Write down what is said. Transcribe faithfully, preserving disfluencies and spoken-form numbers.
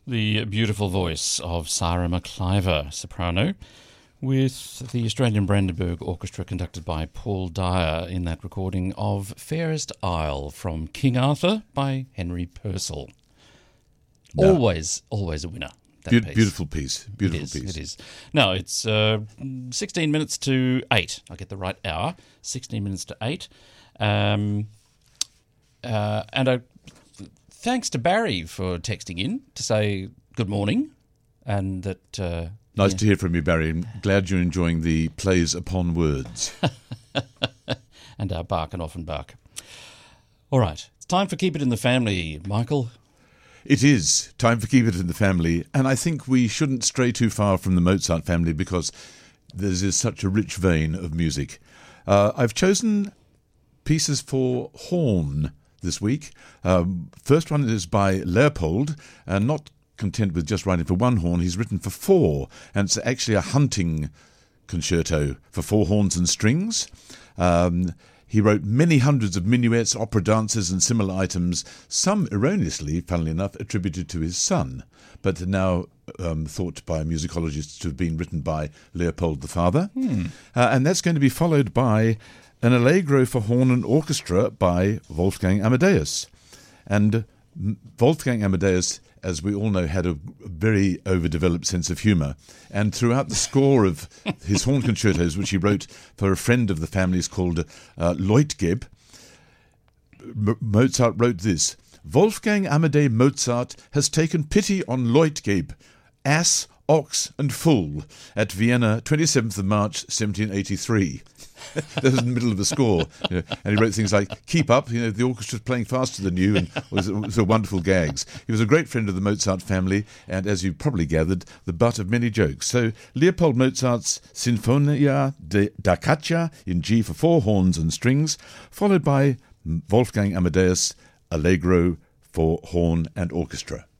The beautiful voice of Sarah McIver, soprano, with the Australian Brandenburg Orchestra conducted by Paul Dyer in that recording of Fairest Isle from King Arthur by Henry Purcell. No. Always, always a winner. Be- piece. Beautiful piece. Beautiful it is, piece. It is. Now, it's uh, sixteen minutes to eight. I get the right hour. sixteen minutes to eight. Um, uh, and I... Thanks to Barry for texting in to say good morning, and that... Uh, nice yeah. to hear from you, Barry. I'm glad you're enjoying the plays upon words. And our bark and often bark. All right, it's time for Keep It in the Family, Michael. It is time for Keep It in the Family, and I think we shouldn't stray too far from the Mozart family because there is such a rich vein of music. Uh, I've chosen pieces for horn this week. Um, first one is by Leopold, and not content with just writing for one horn, he's written for four, and it's actually a hunting concerto for four horns and strings. Um, he wrote many hundreds of minuets, opera dances, and similar items, some erroneously, funnily enough, attributed to his son, but now um, thought by musicologists to have been written by Leopold the father. Hmm. Uh, and that's going to be followed by an allegro for horn and orchestra by Wolfgang Amadeus. And Wolfgang Amadeus, as we all know, had a very overdeveloped sense of humour. And throughout the score of his horn concertos, which he wrote for a friend of the family's called uh, Leutgeb, M- Mozart wrote this: Wolfgang Amadeus Mozart has taken pity on Leutgeb, ass, ox and fool, at Vienna, twenty-seventh of March, seventeen eighty-three. That was in the middle of the score, you know, and he wrote things like, keep up, you know, the orchestra's playing faster than you, and it was, it was a wonderful gags. He was a great friend of the Mozart family, and as you probably gathered, the butt of many jokes. So Leopold Mozart's Sinfonia de, da Caccia in G for four horns and strings, followed by Wolfgang Amadeus Allegro for horn and orchestra.